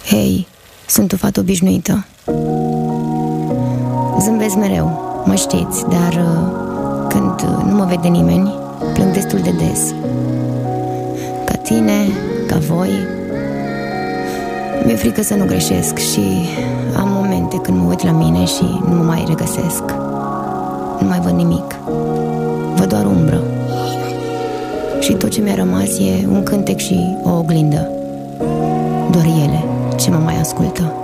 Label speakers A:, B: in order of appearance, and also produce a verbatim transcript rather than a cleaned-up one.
A: Hei, sunt o fată obișnuită. Zâmbesc mereu, mă știți, dar uh, când nu mă vede nimeni, plâng destul de des. Ca tine, ca voi. Mi-e frică să nu greșesc și am momente când mă uit la mine și nu mă mai regăsesc. Nu mai văd nimic. Văd doar umbră. Și tot ce mi-a rămas e un cântec și o oglindă. Doar ele ce mă mai ascultă.